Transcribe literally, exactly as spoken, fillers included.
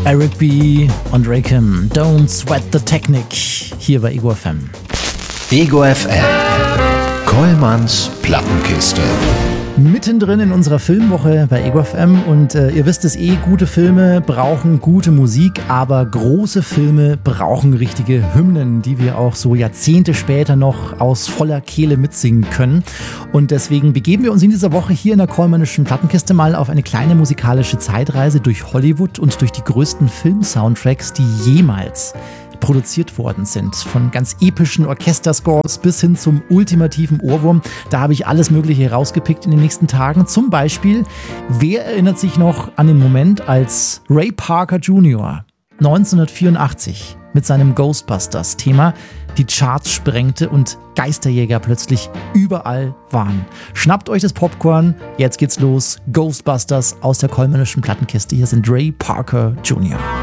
Eric B. und Rakim, Don't Sweat the Technic, hier bei Ego F M. Ego F M, Kollmanns Plattenkiste. Mittendrin in unserer Filmwoche bei Ego F M und äh, ihr wisst es eh, gute Filme brauchen gute Musik, aber große Filme brauchen richtige Hymnen, die wir auch so Jahrzehnte später noch aus voller Kehle mitsingen können. Und deswegen begeben wir uns in dieser Woche hier in der Kollmannischen Plattenkiste mal auf eine kleine musikalische Zeitreise durch Hollywood und durch die größten Film-Soundtracks, die jemals produziert worden sind. Von ganz epischen Orchesterscores bis hin zum ultimativen Ohrwurm. Da habe ich alles Mögliche rausgepickt in den nächsten Tagen. Zum Beispiel, wer erinnert sich noch an den Moment, als Ray Parker Junior neunzehnhundertvierundachtzig mit seinem Ghostbusters-Thema die Charts sprengte und Geisterjäger plötzlich überall waren. Schnappt euch das Popcorn, jetzt geht's los. Ghostbusters aus der Kollmannischen Plattenkiste. Hier sind Ray Parker Junior